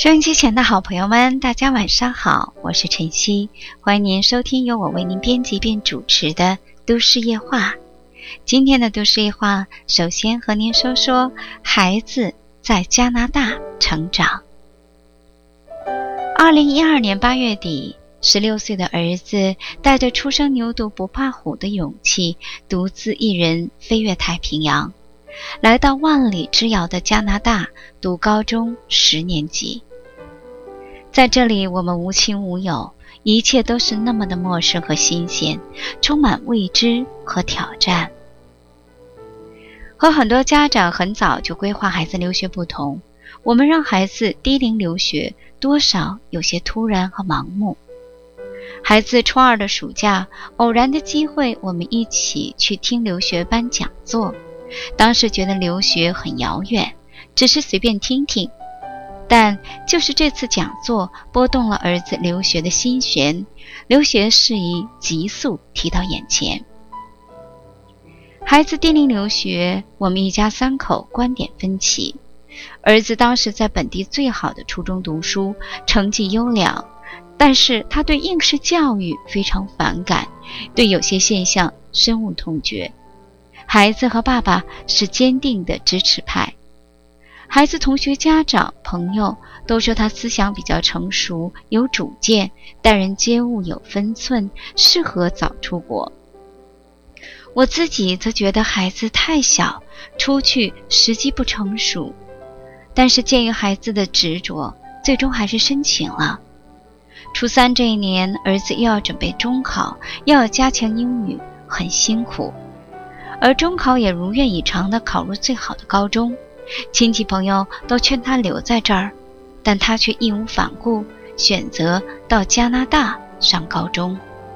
收音机前的好朋友们，大家晚上好，我是晨曦，欢迎您收听由我为您编辑并主持的都市夜话。今天的都市夜话，首先和您说说孩子在加拿大成长。2012年8月底，16岁的儿子带着初生牛犊不怕虎的勇气，独自一人飞越太平洋，来到万里之遥的加拿大读高中10年级。在这里，我们无亲无友，一切都是那么的陌生和新鲜，充满未知和挑战。和很多家长很早就规划孩子留学不同，我们让孩子低龄留学多少有些突然和盲目。孩子初2的暑假，偶然的机会，我们一起去听留学班讲座。当时觉得留学很遥远，只是随便听听，但就是这次讲座拨动了儿子留学的心弦，留学事宜急速提到眼前。孩子低龄留学，我们一家3口观点分歧。儿子当时在本地最好的初中读书，成绩优良，但是他对应试教育非常反感，对有些现象深恶痛绝。孩子和爸爸是坚定的支持派。孩子同学、家长、朋友都说他思想比较成熟，有主见，待人接物有分寸，适合早出国。我自己则觉得孩子太小，出去时机不成熟，但是鉴于孩子的执着，最终还是申请了。初3这一年，儿子又要准备中考，又要加强英语，很辛苦。而中考也如愿以偿地考入最好的高中，亲戚朋友都劝他留在这儿，但他却义无反顾，选择到加拿大上高中。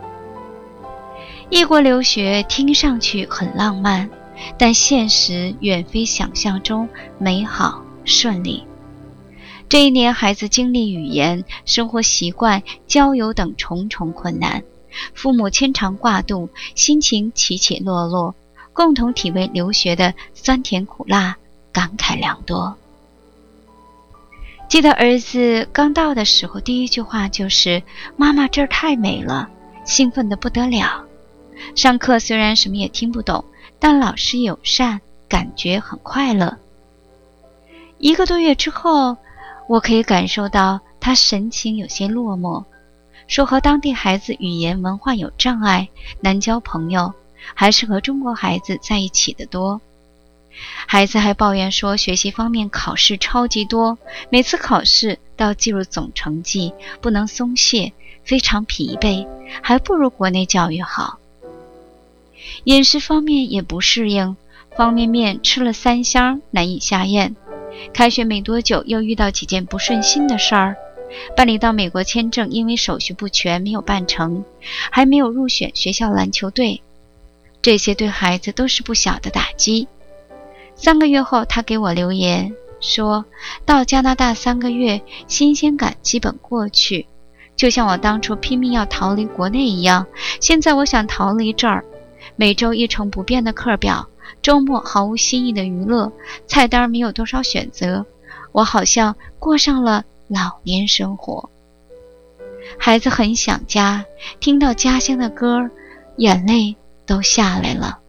异国留学听上去很浪漫，但现实远非想象中美好顺利。这一年，孩子经历语言、生活习惯、交友等重重困难，父母牵肠挂肚，心情起起落落，共同体味留学的酸甜苦辣，感慨良多。记得儿子刚到的时候，第一句话就是妈妈这儿太美了，兴奋得不得了。上课虽然什么也听不懂，但老师友善，感觉很快乐。1个多月之后，我可以感受到他神情有些落寞，说和当地孩子语言文化有障碍，难交朋友，还是和中国孩子在一起的多。孩子还抱怨说学习方面考试超级多，每次考试都要记录总成绩，不能松懈，非常疲惫，还不如国内教育好。饮食方面也不适应，方便面吃了3箱难以下咽。开学没多久，又遇到几件不顺心的事儿，办理到美国签证因为手续不全没有办成，还没有入选学校篮球队。这些对孩子都是不小的打击。3个月后，他给我留言说，到加拿大3个月，新鲜感基本过去，就像我当初拼命要逃离国内一样，现在我想逃离这儿。每周一成不变的课表，周末毫无新意的娱乐，菜单没有多少选择，我好像过上了老年生活。孩子很想家，听到家乡的歌，眼泪都下来了。